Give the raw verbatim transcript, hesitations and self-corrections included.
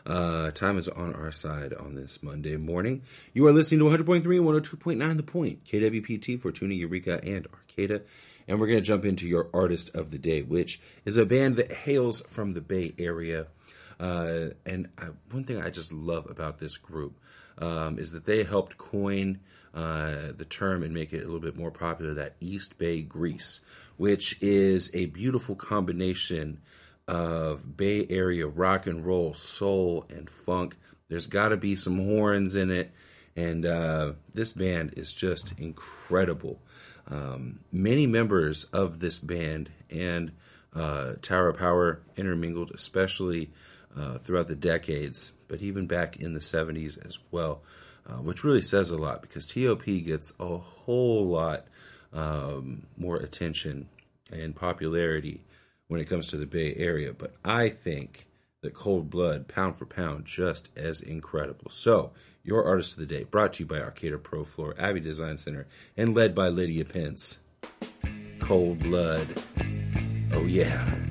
Uh, time is on our side on this Monday morning. You are listening to one hundred point three and one oh two point nine The Point, K W P T, Fortuna, Eureka, and Arcata. And we're going to jump into your artist of the day, which is a band that hails from the Bay Area. Uh, and I, one thing I just love about this group um, is that they helped coin uh, the term and make it a little bit more popular, that East Bay Grease, which is a beautiful combination of Bay Area rock and roll, soul, and funk. There's got to be some horns in it, and uh, this band is just incredible. Um, many members of this band and uh, Tower of Power intermingled, especially uh, throughout the decades, but even back in the seventies as well, uh, which really says a lot because T O P gets a whole lot um, more attention and popularity when it comes to the Bay Area, but I think that Cold Blood, pound for pound, just as incredible. So, your artist of the day, brought to you by Arcata Pro Floor, Abbey Design Center, and led by Lydia Pence. Cold Blood. Oh yeah.